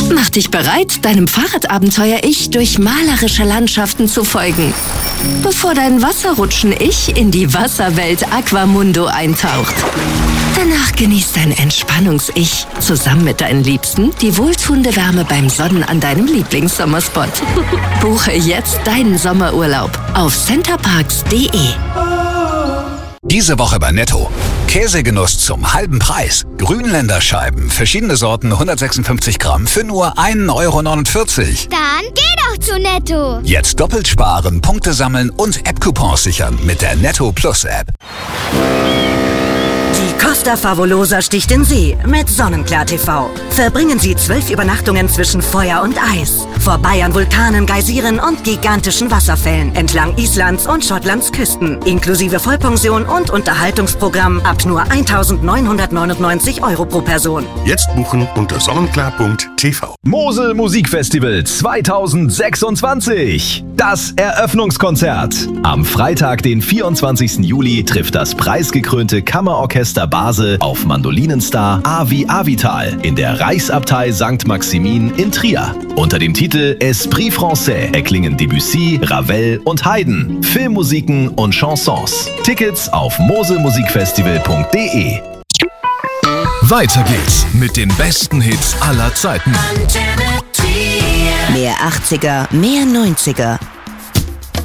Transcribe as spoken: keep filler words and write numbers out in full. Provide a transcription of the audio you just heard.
Mach dich bereit, deinem Fahrradabenteuer-Ich durch malerische Landschaften zu folgen, bevor dein Wasserrutschen-Ich in die Wasserwelt Aquamundo eintaucht. Danach genießt dein Entspannungs-Ich zusammen mit deinen Liebsten die wohltuende Wärme beim Sonnen an deinem Lieblingssommerspot. Buche jetzt deinen Sommerurlaub auf centerparks punkt de. Diese Woche bei Netto. Käsegenuss zum halben Preis. Grünländerscheiben, verschiedene Sorten, hundertsechsundfünfzig Gramm für nur ein Euro neunundvierzig. Dann geh doch zu Netto. Jetzt doppelt sparen, Punkte sammeln und App-Coupons sichern mit der Netto Plus App. Die Costa Favolosa sticht in See mit Sonnenklar T V. Verbringen Sie zwölf Übernachtungen zwischen Feuer und Eis. Vorbei an Vulkanen, Geysiren und gigantischen Wasserfällen entlang Islands und Schottlands Küsten. Inklusive Vollpension und Unterhaltungsprogramm ab nur eintausendneunhundertneunundneunzig Euro pro Person. Jetzt buchen unter sonnenklar punkt t v. Mosel Musikfestival zweitausendsechsundzwanzig. Das Eröffnungskonzert. Am Freitag, den vierundzwanzigsten Juli, trifft das preisgekrönte Kammerorchester Basel auf Mandolinenstar Avi Avital in der Reichsabtei Sankt Maximin in Trier. Unter dem Titel Esprit Français erklingen Debussy, Ravel und Haydn, Filmmusiken und Chansons. Tickets auf moselmusikfestival punkt de. Weiter geht's mit den besten Hits aller Zeiten. Mehr achtziger, mehr neunziger.